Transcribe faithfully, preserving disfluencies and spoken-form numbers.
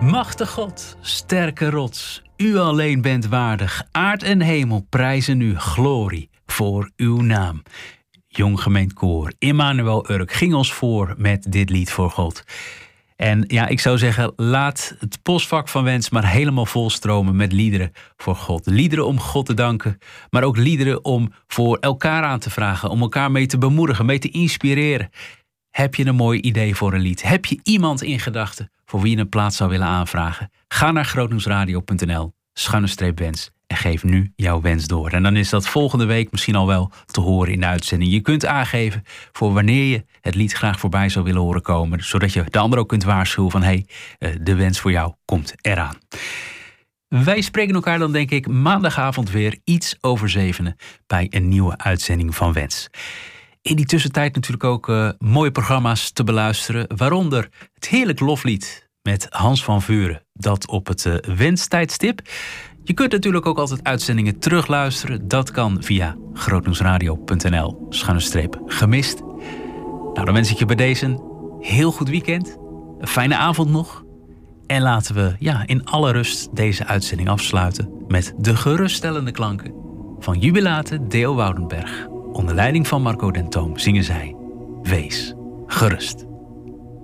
Machtig God, sterke rots, u alleen bent waardig. Aard en hemel prijzen u, glorie voor uw naam. Jong Gemeend Koor, Immanuel Urk ging ons voor met dit lied voor God. En ja, ik zou zeggen, laat het postvak van Wens maar helemaal volstromen met liederen voor God. Liederen om God te danken, maar ook liederen om voor elkaar aan te vragen. Om elkaar mee te bemoedigen, mee te inspireren. Heb je een mooi idee voor een lied? Heb je iemand in gedachten voor wie je een plaats zou willen aanvragen? Ga naar grootnieuwsradio punt n l, schuine streep wens en geef nu jouw wens door. En dan is dat volgende week misschien al wel te horen in de uitzending. Je kunt aangeven voor wanneer je het lied graag voorbij zou willen horen komen, zodat je de ander ook kunt waarschuwen van hé, hey, de wens voor jou komt eraan. Wij spreken elkaar dan denk ik maandagavond weer iets over zevenen bij een nieuwe uitzending van Wens. In die tussentijd natuurlijk ook uh, mooie programma's te beluisteren. Waaronder het heerlijk loflied met Hans van Vuren. Dat op het uh, wenstijdstip. Je kunt natuurlijk ook altijd uitzendingen terugluisteren. Dat kan via grootnieuwsradio punt n l schuine streep gemist. Nou, dan wens ik je bij deze een heel goed weekend. Een fijne avond nog. En laten we ja, in alle rust deze uitzending afsluiten met de geruststellende klanken van Jubilate Deo Woudenberg. Onder leiding van Marco Den Toom zingen zij Wees gerust.